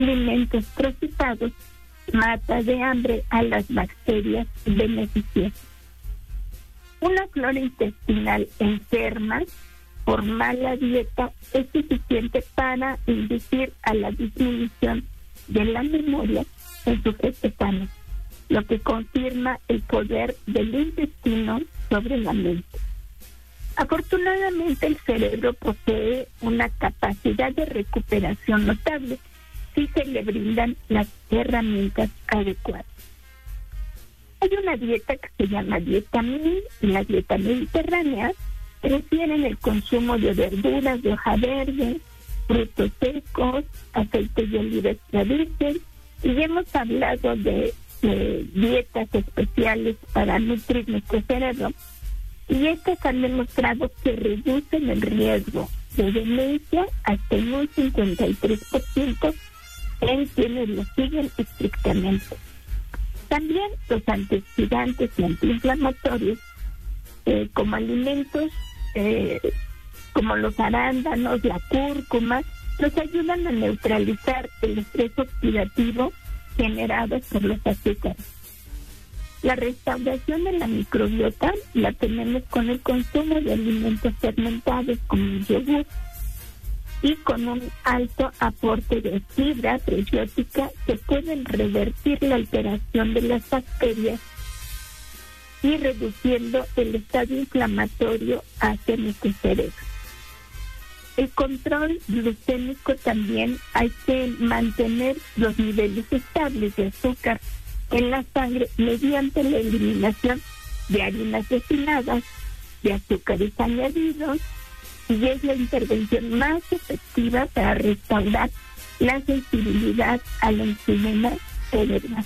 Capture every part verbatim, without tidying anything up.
alimentos procesados mata de hambre a las bacterias beneficiosas. Una flora intestinal enferma por mala dieta es suficiente para inducir a la disminución de la memoria en sujetos sanos, lo que confirma el poder del intestino sobre la mente. Afortunadamente, el cerebro posee una capacidad de recuperación notable si se le brindan las herramientas adecuadas. Hay una dieta que se llama dieta M I, y la dieta mediterránea prefieren el consumo de verduras de hoja verde, frutos secos, aceite de oliva extra virgen, y ya hemos hablado de, de dietas especiales para nutrir nuestro cerebro, y estas han demostrado que reducen el riesgo de demencia hasta en un cincuenta y tres por ciento en quienes lo siguen estrictamente. También los antioxidantes y antiinflamatorios, eh, como alimentos eh, como los arándanos, la cúrcuma, nos ayudan a neutralizar el estrés oxidativo generado por los azúcares. La restauración de la microbiota la tenemos con el consumo de alimentos fermentados como el yogur y con un alto aporte de fibra prebiótica que pueden revertir la alteración de las bacterias y reduciendo el estado inflamatorio hacia nuestro cerebro. El control glucémico también hay que mantener los niveles estables de azúcar en la sangre mediante la eliminación de harinas refinadas, de azúcares añadidos, y es la intervención más efectiva para restaurar la sensibilidad a la insulina cerebral.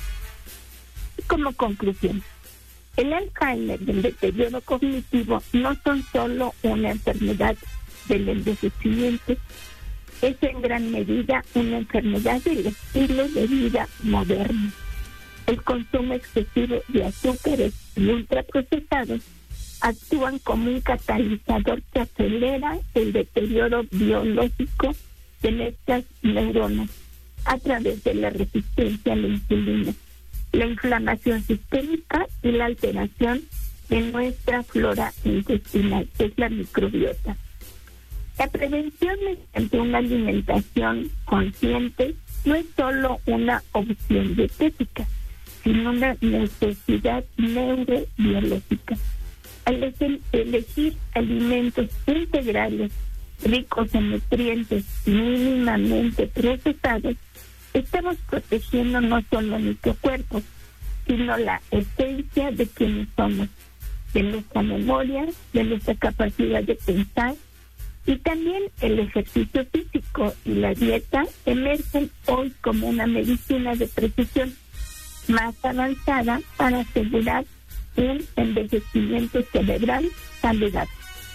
Y como conclusión, el Alzheimer y el deterioro cognitivo no son solo una enfermedad del envejecimiento, es en gran medida una enfermedad del estilo de vida moderno. El consumo excesivo de azúcares y ultraprocesados actúan como un catalizador que acelera el deterioro biológico de nuestras neuronas a través de la resistencia a la insulina, la inflamación sistémica y la alteración de nuestra flora intestinal, que es la microbiota. La prevención mediante una alimentación consciente no es solo una opción dietética, sino una necesidad neurobiológica. Al elegir alimentos integrales, ricos en nutrientes, mínimamente procesados, estamos protegiendo no solo nuestro cuerpo, sino la esencia de quienes somos, de nuestra memoria, de nuestra capacidad de pensar, y también el ejercicio físico y la dieta emergen hoy como una medicina de precisión más avanzada para asegurar un envejecimiento cerebral saludable.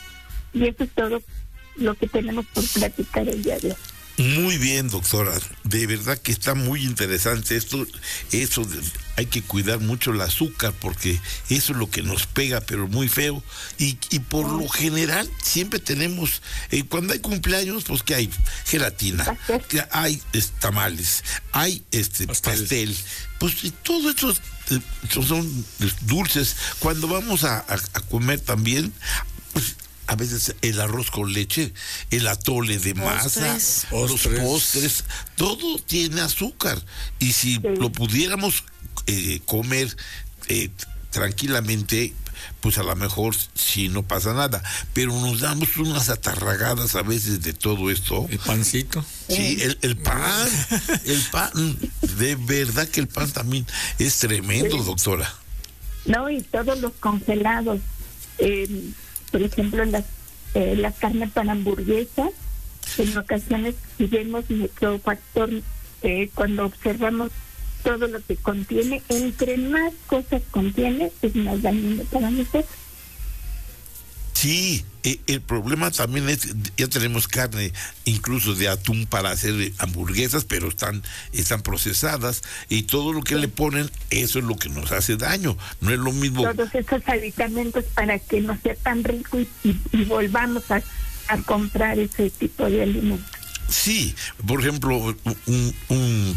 Y eso es todo lo que tenemos por platicar el día de hoy. Muy bien, doctora, de verdad que está muy interesante esto, eso de, hay que cuidar mucho el azúcar porque eso es lo que nos pega, pero muy feo, y, y por lo general siempre tenemos, eh, cuando hay cumpleaños, pues que hay gelatina, que hay es, tamales, hay este pastel, pastel pues y todo eso eh, son dulces. Cuando vamos a, a, a comer también, pues a veces el arroz con leche, el atole de masa, postres. los postres, todo tiene azúcar. Y si sí. lo pudiéramos eh, comer eh, tranquilamente, pues a lo mejor sí no pasa nada. Pero nos damos unas atarragadas a veces de todo esto. El pancito. Sí, el, el pan, el pan, de verdad que el pan también es tremendo, sí. doctora. No, y todos los congelados. Eh, Por ejemplo, las, eh, las carnes para hamburguesas, en ocasiones si vemos nuestro factor, eh, cuando observamos todo lo que contiene, entre más cosas contiene, es más dañino para nosotros. Sí, eh, el problema también es, ya tenemos carne incluso de atún para hacer hamburguesas, pero están están procesadas y todo lo que le ponen, eso es lo que nos hace daño, no es lo mismo. Todos esos aditamentos para que no sea tan rico y, y, y volvamos a, a comprar ese tipo de alimentos. Sí, por ejemplo, un, un